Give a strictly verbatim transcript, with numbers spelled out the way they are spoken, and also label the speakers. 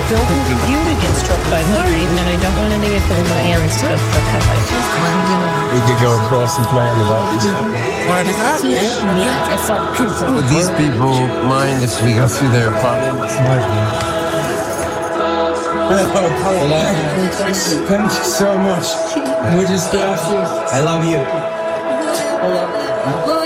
Speaker 1: don't want you to get struck by lightning, and I don't want any of my hands to get struck by lightning.
Speaker 2: We could go across and play with that.
Speaker 3: Would these people mind if we go through their apartment?
Speaker 2: Thank you so much. We just got you.
Speaker 3: I love you.
Speaker 1: I love you.